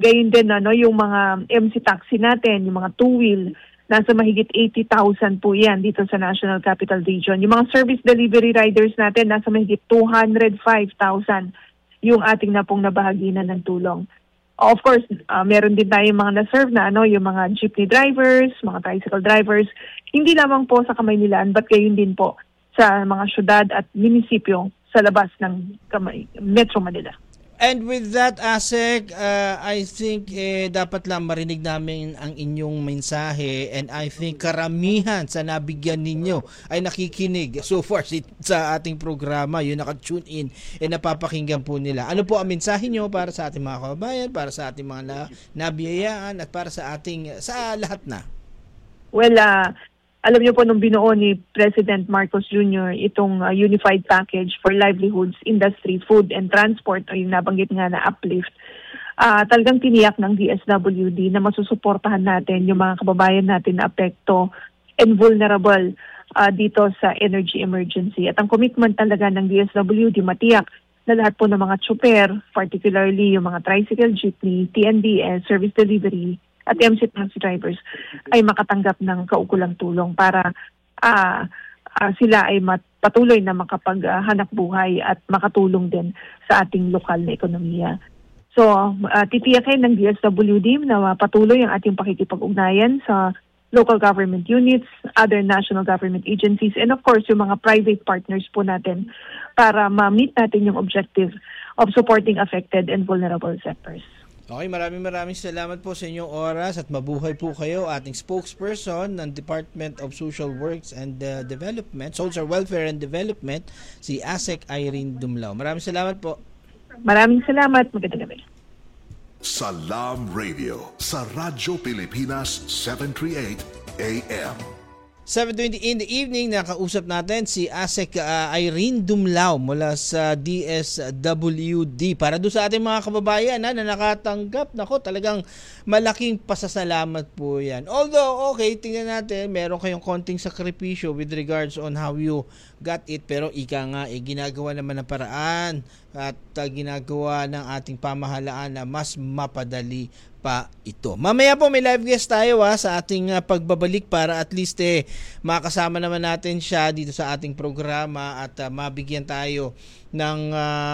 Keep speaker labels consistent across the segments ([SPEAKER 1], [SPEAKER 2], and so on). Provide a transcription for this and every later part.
[SPEAKER 1] gayon din yung mga MC taxi natin, yung mga two-wheel, nasa mahigit 80,000 po yan dito sa National Capital Region. Yung mga service delivery riders natin, nasa mahigit 205,000 yung ating na pong nabahaginan ng tulong. Of course, meron din tayong mga na-serve na yung mga jeepney drivers, mga tricycle drivers, hindi lamang po sa Kamaynilaan, but gayon din po sa mga syudad at munisipyo sa labas ng Metro Manila.
[SPEAKER 2] And with that, ASEC, I think dapat lang marinig namin ang inyong mensahe, and I think karamihan sa nabigyan ninyo ay nakikinig so far sa ating programa, yung naka-tune in and napapakinggan po nila. Ano po ang mensahe nyo para sa ating mga kababayan, para sa ating mga nabiyayaan at para sa lahat na?
[SPEAKER 1] Well, alam niyo po nung binuo ni President Marcos Jr. itong Unified Package for Livelihoods, Industry, Food and Transport, o yung nabanggit nga na uplift, talagang tiniyak ng DSWD na masusuportahan natin yung mga kababayan natin na apekto and vulnerable dito sa energy emergency. At ang commitment talaga ng DSWD matiyak na lahat po ng mga tsuper, particularly yung mga tricycle, jeepney, TNDS, service delivery, at MC taxi drivers ay makatanggap ng kaukulang tulong para sila ay patuloy na makapaghanap buhay at makatulong din sa ating lokal na ekonomiya. So, titiyakin ng DSWD na patuloy ang ating pakikipag-ugnayan sa local government units, other national government agencies, and of course, yung mga private partners po natin para ma-meet natin yung objective of supporting affected and vulnerable sectors.
[SPEAKER 2] Okay, maraming salamat po sa inyong oras at mabuhay po kayo, ating spokesperson ng Department of Social Works and Development, Social Welfare and Development, si ASEC Irene Dumlao. Maraming salamat po.
[SPEAKER 1] Maraming salamat. Magandang gabi.
[SPEAKER 3] Salam Radio sa Radyo Pilipinas 738 AM.
[SPEAKER 2] 7:20 in the evening, nakausap natin si ASEC Irene Dumlao mula sa DSWD para doon sa ating mga kababayan na nakatanggap. Nako, talagang malaking pasasalamat po yan. Although, okay, tingnan natin, meron kayong konting sakripisyo with regards on how you got it, pero ika nga, ginagawa naman ng paraan at ginagawa ng ating pamahalaan na mas mapadali pa ito. Mamaya po may live guest tayo sa ating pagbabalik para at least makasama naman natin siya dito sa ating programa at mabigyan tayo ng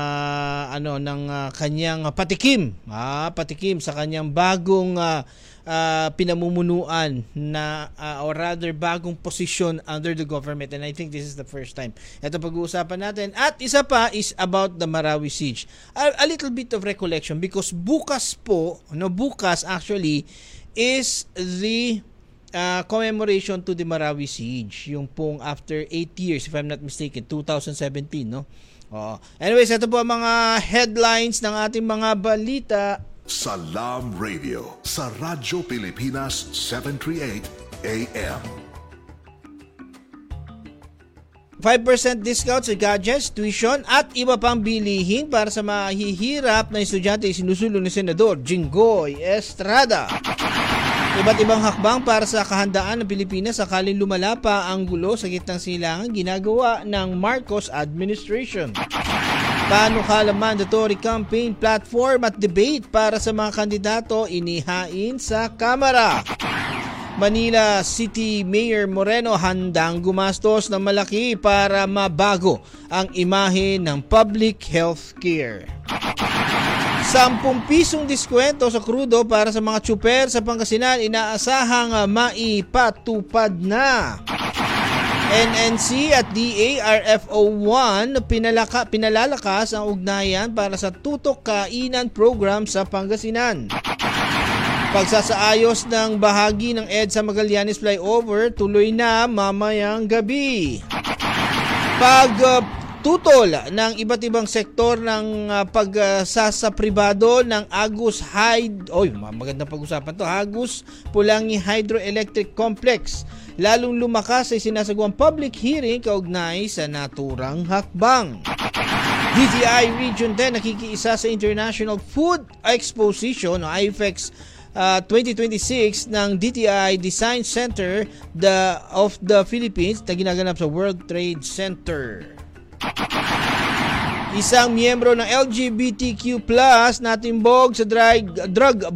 [SPEAKER 2] kanyang patikim sa kanyang bagong pinamumunuan na or rather bagong posisyon under the government, and I think this is the first time. Ito pag-uusapan natin. At isa pa is about the Marawi siege. A little bit of recollection because bukas actually is the commemoration to the Marawi siege. Yung pong after 8 years, if I'm not mistaken, 2017, no? Anyways, ito po ang mga headlines ng ating mga balita.
[SPEAKER 3] Salam Radio sa Radyo Pilipinas 738 AM.
[SPEAKER 2] 5% discount sa gadgets, tuition at iba pang bilihin para sa mahihirap na estudyante sinusulong ni Senador Jinggoy Estrada. Iba't ibang hakbang para sa kahandaan ng Pilipinas sakaling lumala pa ang gulo sa gitnang silangan ginagawa ng Marcos administration. Panukala mandatory campaign platform at debate para sa mga kandidato inihain sa Kamara. Manila City Mayor Moreno handang gumastos ng malaki para mabago ang imahe ng public health care. 10 pisong diskwento sa krudo para sa mga tsuper sa Pangasinan inaasahang maipatupad na. NNC at DARFO1 pinalalakas ang ugnayan para sa tutok kainan program sa Pangasinan. Pagsasaayos ng bahagi ng EDSA Magallanes Flyover tuloy na mamayang gabi. Pagtutol ng iba't ibang sektor ng pagsasapribado ng Agus magandang pag-usapan to. Agus Pulangi Hydroelectric Complex. Lalong lumakas ay sinasagawang public hearing kaugnay sa naturang hakbang. DTI Region 10 nakikiisa sa International Food Exposition o IFEX 2026 ng DTI Design Center of the Philippines na ginaganap sa World Trade Center. Isang miyembro ng LGBTQ+ natimbog sa drug